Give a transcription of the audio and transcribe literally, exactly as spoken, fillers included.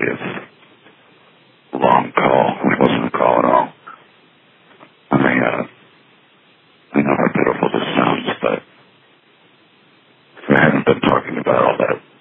twentieth. Long call. It wasn't a call at all. I mean, uh, I know how pitiful this sounds, but we haven't been talking about all that